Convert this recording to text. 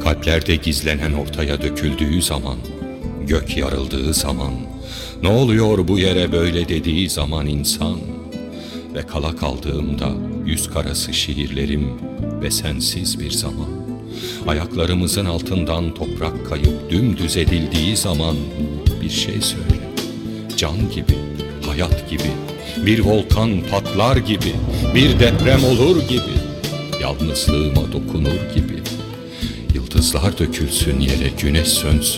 Kalplerde gizlenen ortaya döküldüğü zaman, gök yarıldığı zaman, ne oluyor bu yere böyle dediği zaman insan, ve kala kaldığımda yüz karası şiirlerim ve sensiz bir zaman, ayaklarımızın altından toprak kayıp dümdüz edildiği zaman bir şey söyle, can gibi, hayat gibi, bir volkan patlar gibi, bir deprem olur gibi, yalnızlığıma dokunur gibi. Yıldızlar dökülsün yere, güneş sönsün,